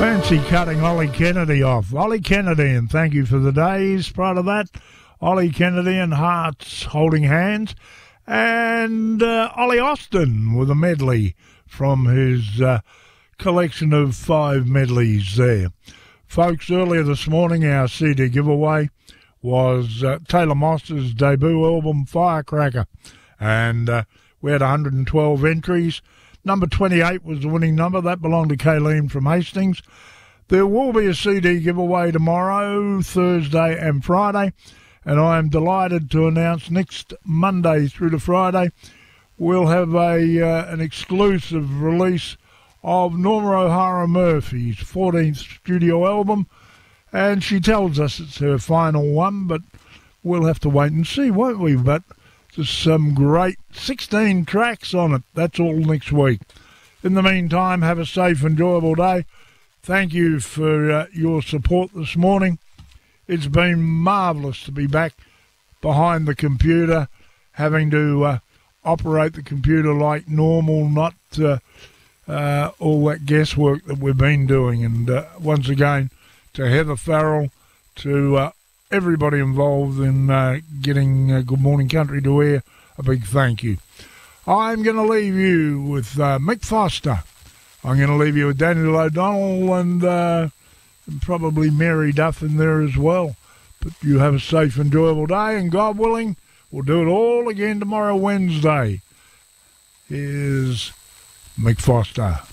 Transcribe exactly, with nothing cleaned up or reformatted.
Fancy cutting Ollie Kennedy off. Ollie Kennedy, and thank you for the days. Part of that, Ollie Kennedy and Hearts Holding Hands. And uh, Ollie Austin with a medley from his uh, collection of five medleys there. Folks, earlier this morning, our C D giveaway was uh, Taylor Moss's debut album, Firecracker. And uh, we had one hundred twelve entries. Number twenty-eight was the winning number. That belonged to Kayleen from Hastings. There will be a C D giveaway tomorrow, Thursday and Friday. And I am delighted to announce next Monday through to Friday, we'll have a uh, an exclusive release of Norma O'Hara Murphy's fourteenth studio album. And she tells us it's her final one, but we'll have to wait and see, won't we? But there's some great sixteen tracks on it. That's all next week. In the meantime, have a safe, enjoyable day. Thank you for uh, your support this morning. It's been marvellous to be back behind the computer, having to uh, operate the computer like normal, not uh, uh, all that guesswork that we've been doing. And uh, once again, to Heather Farrell, to uh, everybody involved in uh, getting uh, Good Morning Country to air, a big thank you. I'm going to leave you with uh, Mick Foster. I'm going to leave you with Daniel O'Donnell and, uh, and probably Mary Duff in there as well. But you have a safe, enjoyable day, and God willing, we'll do it all again tomorrow, Wednesday. Here's Mick Foster.